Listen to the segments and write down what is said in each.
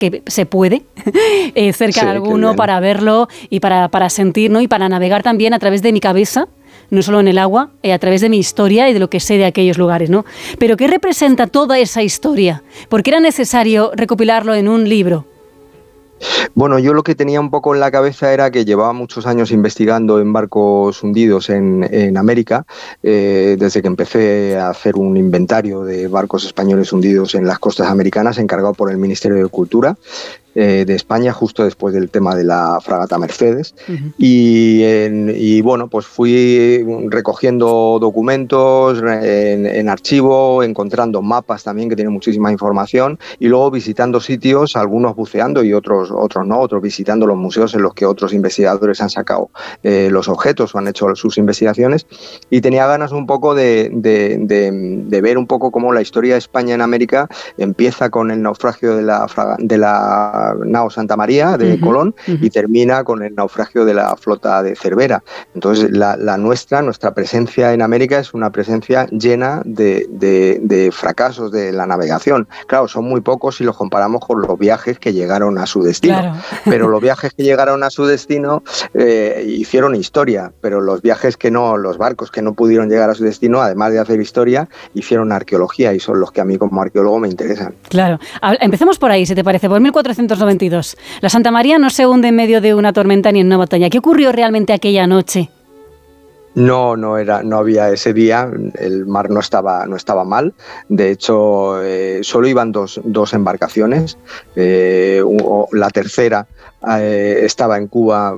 que se puede, cerca Sí, de alguno para verlo y para sentir, ¿no? Y para navegar también a través de mi cabeza, no solo en el agua, a través de mi historia y de lo que sé de aquellos lugares, ¿no? Pero ¿qué representa toda esa historia? ¿Por qué era necesario recopilarlo en un libro? Bueno, yo lo que tenía un poco en la cabeza era que llevaba muchos años investigando en barcos hundidos en América, desde que empecé a hacer un inventario de barcos españoles hundidos en las costas americanas, encargado por el Ministerio de Cultura de España, justo después del tema de la fragata Mercedes. Uh-huh. Y bueno, pues fui recogiendo documentos en archivo, encontrando mapas también que tienen muchísima información, y luego visitando sitios, algunos buceando y otros no, otros visitando los museos en los que otros investigadores han sacado los objetos o han hecho sus investigaciones, y tenía ganas un poco de ver un poco cómo la historia de España en América empieza con el naufragio de la nao Santa María de Colón y termina con el naufragio de la flota de Cervera. Entonces nuestra presencia en América es una presencia llena de fracasos de la navegación. Claro, son muy pocos si los comparamos con los viajes que llegaron a su destino. Claro. Pero los viajes que llegaron a su destino hicieron historia, pero los viajes que no, los barcos que no pudieron llegar a su destino, además de hacer historia, hicieron arqueología, y son los que a mí como arqueólogo me interesan. Claro. Empecemos por ahí, si te parece, por 1492. La Santa María no se hunde en medio de una tormenta ni en una batalla. ¿Qué ocurrió realmente aquella noche? No había ese día, el mar no estaba mal. De hecho, solo iban dos embarcaciones. La tercera estaba en Cuba,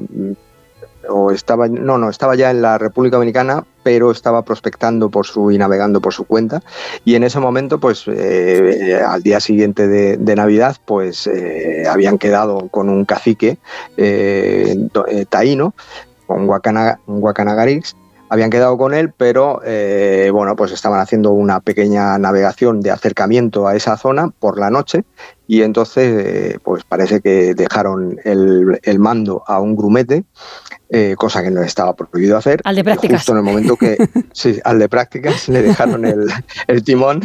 estaba ya en la República Dominicana, pero estaba prospectando y navegando por su cuenta. Y en ese momento, pues al día siguiente de Navidad, pues habían quedado con un cacique taíno, con Guacanagarix. Habían quedado con él, pero pues estaban haciendo una pequeña navegación de acercamiento a esa zona por la noche, y entonces pues parece que dejaron el mando a un grumete, cosa que no estaba prohibido hacer. Al de prácticas. Justo en el momento que sí, al de prácticas le dejaron el timón.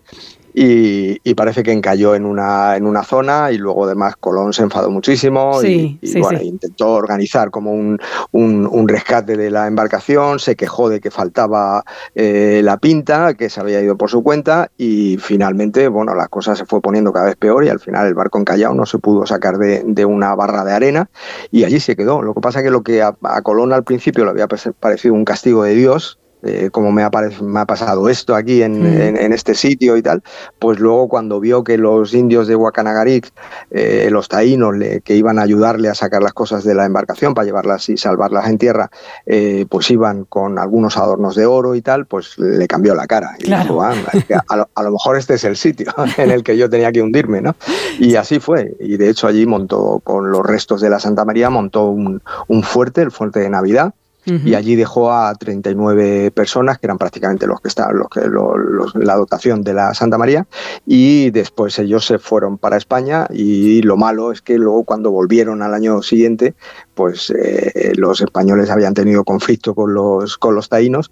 Y parece que encalló en una zona, y luego además Colón se enfadó muchísimo y intentó organizar como un rescate de la embarcación. Se quejó de que faltaba la pinta, que se había ido por su cuenta, y finalmente la cosa se fue poniendo cada vez peor, y al final el barco encallado no se pudo sacar de una barra de arena, y allí se quedó. Lo que pasa es que lo que a Colón al principio le había parecido un castigo de Dios, como me ha pasado esto aquí en este sitio y tal, pues luego cuando vio que los indios de Guacanagarix, los taínos que iban a ayudarle a sacar las cosas de la embarcación para llevarlas y salvarlas en tierra, pues iban con algunos adornos de oro y tal, pues le cambió la cara. Y claro. Dijo, a lo mejor este es el sitio en el que yo tenía que hundirme, ¿no? Y así fue. Y de hecho allí montó, con los restos de la Santa María, montó un fuerte, el fuerte de Navidad. Y allí dejó a 39 personas, que eran prácticamente la dotación de la Santa María, y después ellos se fueron para España. Y lo malo es que luego, cuando volvieron al año siguiente, pues los españoles habían tenido conflicto con los taínos,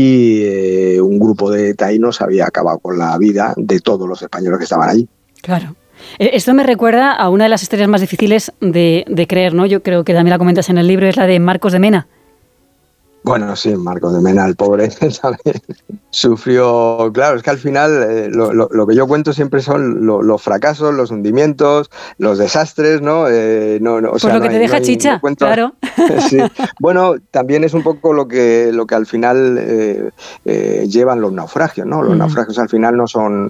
y un grupo de taínos había acabado con la vida de todos los españoles que estaban allí. Claro. Esto me recuerda a una de las historias más difíciles de creer, ¿no? Yo creo que también la comentas en el libro, es la de Marcos de Mena. Bueno, sí, Marcos de Mena, el pobre, también sufrió. Claro, es que al final lo que yo cuento siempre son los fracasos, los hundimientos, los desastres, ¿no? Pues lo que te deja chicha, claro. Sí. Bueno, también es un poco lo que al final llevan los naufragios, ¿no? Los naufragios al final no son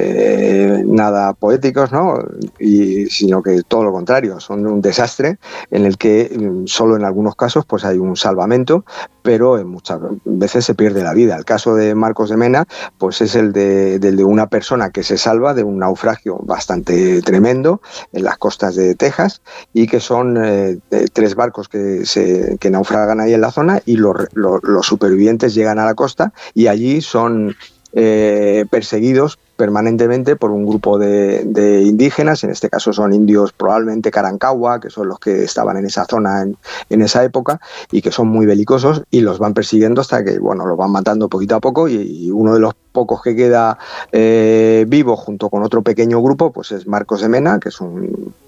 nada poéticos, ¿no? Sino que todo lo contrario, son un desastre en el que solo en algunos casos pues hay un salvamento, pero muchas veces se pierde la vida. El caso de Marcos de Mena pues es el de una persona que se salva de un naufragio bastante tremendo en las costas de Texas, y que son 3 barcos que naufragan ahí en la zona, y los supervivientes llegan a la costa, y allí son perseguidos permanentemente por un grupo de indígenas. En este caso son indios probablemente Carancagua, que son los que estaban en esa zona en esa época, y que son muy belicosos, y los van persiguiendo hasta que los van matando poquito a poco, y uno de los pocos que queda vivo junto con otro pequeño grupo pues es Marcos de Mena, que es un